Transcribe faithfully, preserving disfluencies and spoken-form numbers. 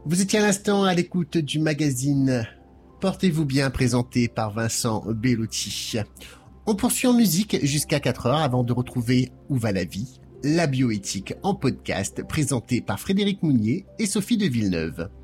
Vous étiez à l'instant à l'écoute du magazine Portez-vous bien, présenté par Vincent Bellotti. On poursuit en musique jusqu'à quatre heures avant de retrouver Où va la vie, la bioéthique en podcast, présenté par Frédéric Mounier et Sophie de Villeneuve.